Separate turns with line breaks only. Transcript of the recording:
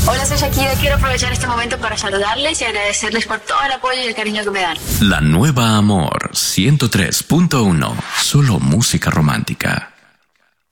Hola, soy Shakira. Quiero aprovechar este momento para saludarles y agradecerles por todo el apoyo y el cariño que me dan.
La Nueva Amor 103.1. Solo música romántica.